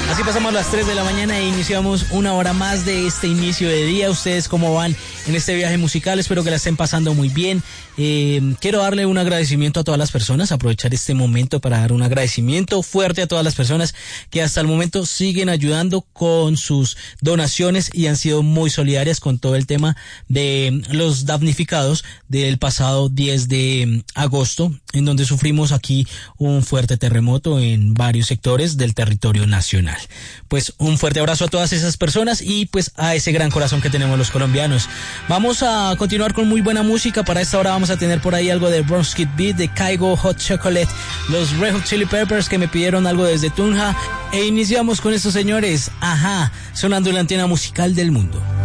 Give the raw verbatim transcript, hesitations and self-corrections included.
Así pasamos las tres de la mañana e iniciamos una hora más de este inicio de día. ¿Ustedes cómo van en este viaje musical? Espero que la estén pasando muy bien. Eh, quiero darle un agradecimiento a todas las personas, aprovechar este momento para dar un agradecimiento fuerte a todas las personas que hasta el momento siguen ayudando con sus donaciones y han sido muy solidarias con todo el tema de los damnificados del pasado diez de agosto, en donde sufrimos aquí un fuerte terremoto en varios sectores del territorio nacional. Pues un fuerte abrazo a todas esas personas y pues a ese gran corazón que tenemos los colombianos. Vamos a continuar con muy buena música. Para esta hora vamos a tener por ahí algo de Bronx Kid Beat, de Kygo, Hot Chocolate, los Red Hot Chili Peppers que me pidieron algo desde Tunja, e iniciamos con estos señores, Ajá, sonando en la antena musical del mundo.